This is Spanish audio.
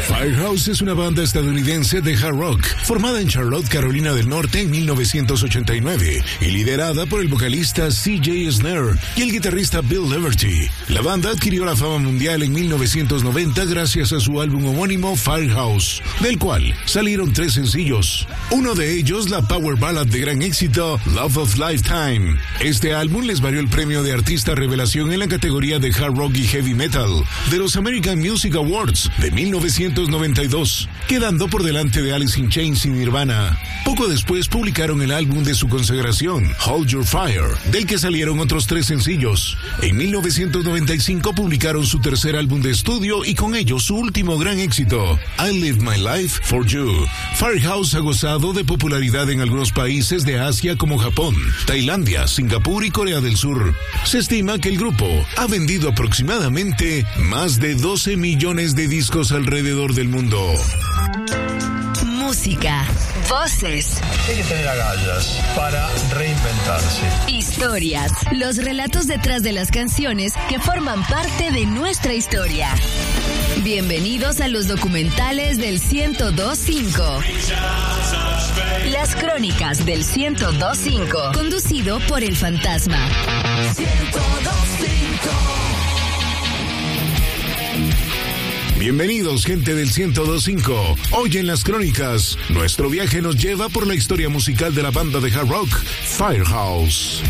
Firehouse es una banda estadounidense de hard rock, formada en Charlotte, Carolina del Norte en 1989 y liderada por el vocalista CJ Snare y el guitarrista Bill Leverty. La banda adquirió la fama mundial en 1990 gracias a su álbum homónimo Firehouse, del cual salieron 3 sencillos. Uno de ellos, la power ballad de gran éxito Love of Lifetime. Este álbum les valió el premio de Artista Revelación en la categoría de Hard Rock y Heavy Metal de los American Music Awards de 1992, quedando por delante de Alice in Chains y Nirvana. Poco después publicaron el álbum de su consagración, Hold Your Fire, del que salieron otros 3 sencillos. En 1995 publicaron su tercer álbum de estudio y con ello su último gran éxito, I Live My Life For You. Firehouse ha gozado de popularidad en algunos países de Asia como Japón, Tailandia, Singapur y Corea del Sur. Se estima que el grupo ha vendido aproximadamente más de 12 millones de discos alrededor del mundo. Música, voces. Hay que tener agallas para reinventarse. Historias, los relatos detrás de las canciones que forman parte de nuestra historia. Bienvenidos a los documentales del 102.5. Las crónicas del 102.5. Conducido por El Fantasma. 102.5. Bienvenidos, gente del 102.5. Hoy en las crónicas, nuestro viaje nos lleva por la historia musical de la banda de hard rock Firehouse.